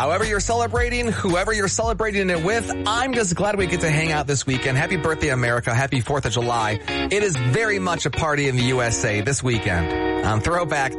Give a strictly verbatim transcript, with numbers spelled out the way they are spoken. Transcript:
However you're celebrating, whoever you're celebrating it with, I'm just glad we get to hang out this weekend. Happy birthday, America. Happy fourth of July. It is very much a party in the U S A this weekend. On Throwback